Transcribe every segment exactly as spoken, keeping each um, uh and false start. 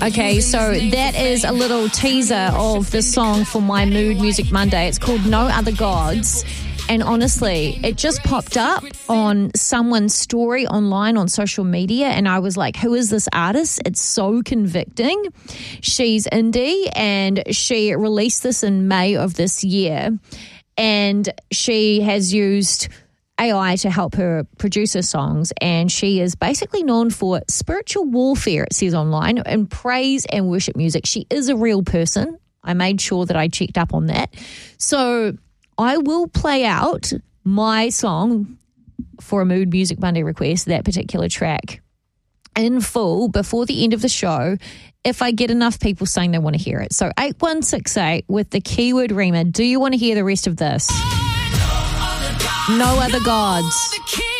Okay, so that is a little teaser of the song for my Mood Music Monday. It's called No Other Gods. And honestly, it just popped up on someone's story online on social media, and I was like, who is this artist? It's so convicting. She's indie, and she released this in May of this year, and she has used A I to help her produce her songs, and she is basically known for spiritual warfare, it says online, and praise and worship music. She is a real person. I made sure that I checked up on that. So I will play out my song for a Mood Music Monday request, that particular track, in full before the end of the show if I get enough people saying they want to hear it. So eight one six eight with the keyword Rima. Do you want to hear the rest of this? No Other Gods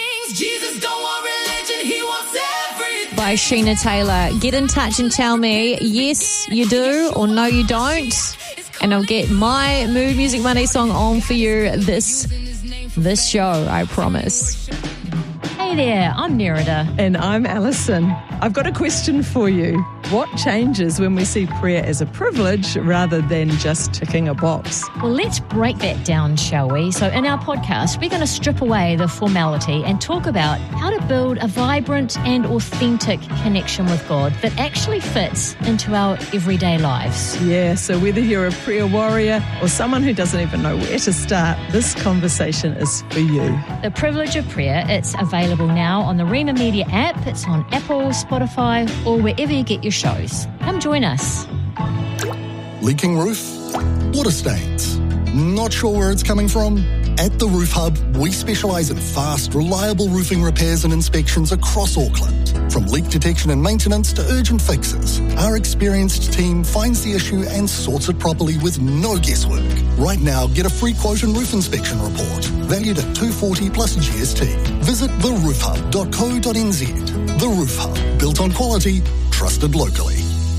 by Sheena Taylor. Get in touch and tell me yes you do or no you don't, and I'll get my Mood Music Monday song on for you this this show, I promise. Hey there, I'm Nerida. And I'm Alison. I've got a question for you. What changes when we see prayer as a privilege rather than just ticking a box? Well, let's break that down, shall we? So in our podcast, we're going to strip away the formality and talk about how to build a vibrant and authentic connection with God that actually fits into our everyday lives. Yeah, so whether you're a prayer warrior or someone who doesn't even know where to start, this conversation is for you. The Privilege of Prayer, it's available now on the Rima Media app. It's on Apple, Spotify, or wherever you get your shows. Come join us. Leaking roof? Water stains? Not sure where it's coming from? At the Roof Hub, we specialise in fast, reliable roofing repairs and inspections across Auckland. From leak detection and maintenance to urgent fixes, our experienced team finds the issue and sorts it properly with no guesswork. Right now, get a free quote and roof inspection report, valued at two hundred forty dollars plus G S T. Visit the roof hub dot co dot n z. The Roof Hub, built on quality, trusted locally.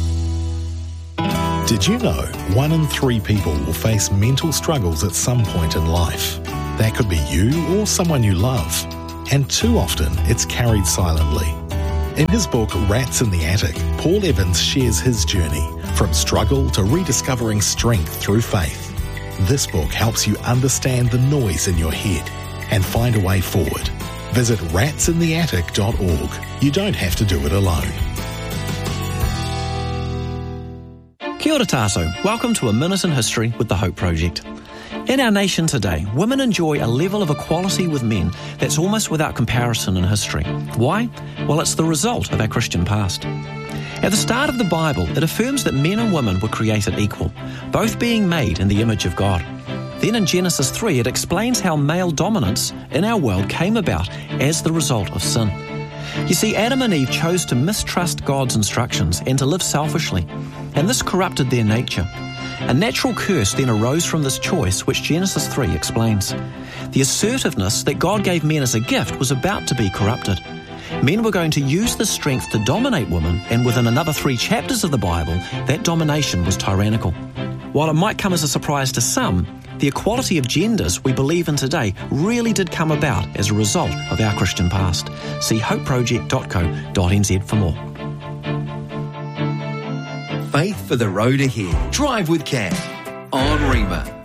Did you know one in three people will face mental struggles at some point in life? That could be you or someone you love. And too often, it's carried silently. In his book, Rats in the Attic, Paul Evans shares his journey from struggle to rediscovering strength through faith. This book helps you understand the noise in your head and find a way forward. Visit rats in the attic dot org. You don't have to do it alone. Kia ora tātou. Welcome to A Minute in History with the Hope Project. In our nation today, women enjoy a level of equality with men that's almost without comparison in history. Why? Well, it's the result of our Christian past. At the start of the Bible, it affirms that men and women were created equal, both being made in the image of God. Then in Genesis three, it explains how male dominance in our world came about as the result of sin. You see, Adam and Eve chose to mistrust God's instructions and to live selfishly, and this corrupted their nature. A natural curse then arose from this choice, which Genesis three explains. The assertiveness that God gave men as a gift was about to be corrupted. Men were going to use this strength to dominate women, and within another three chapters of the Bible, that domination was tyrannical. While it might come as a surprise to some, the equality of genders we believe in today really did come about as a result of our Christian past. See hope project dot co dot n z for more. Faith for the road ahead. Drive with Cam on Rima.